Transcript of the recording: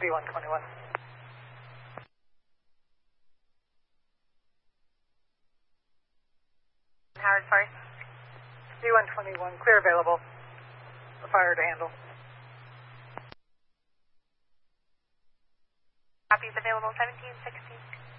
B121. Howard, sorry. B121, clear available. The fire to handle. Copies available 1716.